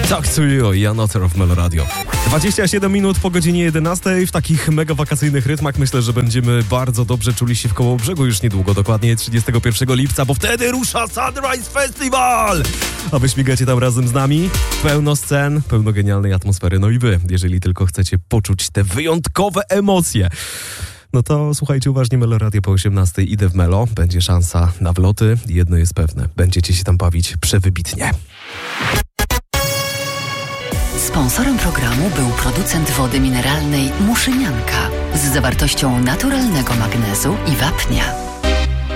Talk to you, Jan Otter w Melo Radio. 27 minut po godzinie 11 w takich mega wakacyjnych rytmach. Myślę, że będziemy bardzo dobrze czuli się w Kołobrzegu już niedługo, dokładnie 31 lipca, bo wtedy rusza Sunrise Festival! A wy śmigacie tam razem z nami. Pełno scen, pełno genialnej atmosfery. No i wy, jeżeli tylko chcecie poczuć te wyjątkowe emocje, no to słuchajcie uważnie Melo Radio po 18. Idę w Melo. Będzie szansa na wloty. Jedno jest pewne. Będziecie się tam bawić przewybitnie. Sponsorem programu był producent wody mineralnej Muszynianka z zawartością naturalnego magnezu i wapnia.